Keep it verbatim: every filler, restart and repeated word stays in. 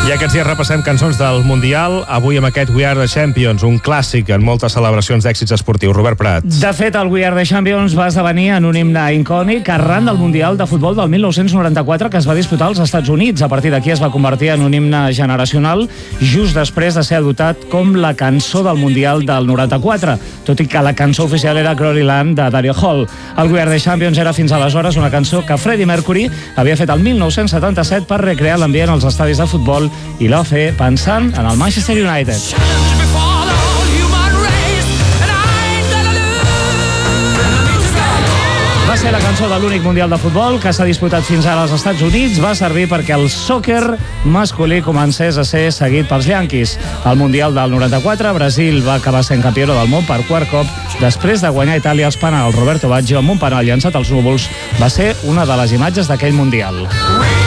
I aquests dies repassem cançons del Mundial, avui amb aquest We Are The Champions, un clàssic en moltes celebracions d'èxits esportius. Robert Prats. De fet, el We Are The Champions va esdevenir en un himne icònic arran del Mundial de Futbol del mil nou-cents noranta-quatre que es va disputar als Estats Units. A partir d'aquí es va convertir en un himne generacional just després de ser adoptat com la cançó del Mundial del noranta-quatre, tot i que la cançó oficial era Glory Land de Daryl Hall. El We Are The Champions era fins aleshores una cançó que Freddie Mercury havia fet el mil nou-cents setanta-set per recrear l'ambient als estadis de futbol i la va fer pensant en el Manchester United. Va ser la cançó de l'únic Mundial de Futbol que s'ha disputat fins ara als Estats Units. Va servir perquè el sòquer masculí comencés a ser seguit pels Yankees. Al Mundial del noranta-quatre, Brasil va acabar sent campió del món per quart cop després de guanyar a Itàlia els penals. Roberto Baggio amb un penal llançat als núvols va ser una de les imatges d'aquell Mundial.